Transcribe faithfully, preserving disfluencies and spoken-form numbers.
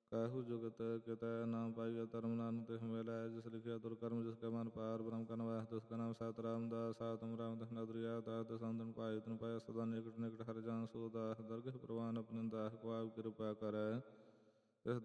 ਕਾਹੂ ਜੁਗਤ ਕਿਤੈ ਨਾ ਪਾਈਐ ਧਰਮ ਨਾਨਕ ਤਿਸ ਮਿਲੈ। ਜਿਸ ਲਿਖਿਆ ਦੁਰਕਰਮ ਜਿਸ ਕੈ ਮਨ ਪਾਰ ਬ੍ਰਹਮ ਕਨ ਵਾਸ ਤਿਸ ਕਾ ਨਾਮ ਸਤ ਰਾਮਦਾਸ। ਸਾਤਮ ਰਾਮ ਦਸ ਨਦਰਿਆ ਦਾਸ ਦਸੰਦਨ ਭਾਈ ਤਨ ਪਾਇਆ ਸਦਾ ਨਿਕਟ ਨਿਕਟ ਹਰਿ ਜਨ ਸੂਦਾਸ। ਦਰਗਹਿ ਪ੍ਰਵਾਨ ਆਪਣਨ ਦਾਸ ਕਵਾਉ ਕਿਰਪਾ ਕਰੈ।